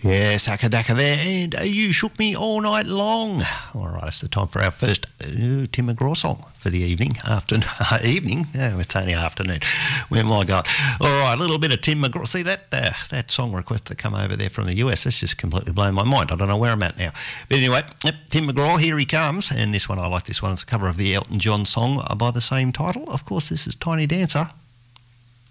Yeah, Saka Daka there, and You Shook Me All Night Long. All right, it's the time for our first Tim McGraw song for the evening. Evening? No, it's only afternoon. Well, my God. All right, a little bit of Tim McGraw. See, that song request that come over there from the US, that's just completely blown my mind. I don't know where I'm at now. But anyway, yep, Tim McGraw, here he comes. And this one, I like this one. It's a cover of the Elton John song by the same title. Of course, this is Tiny Dancer.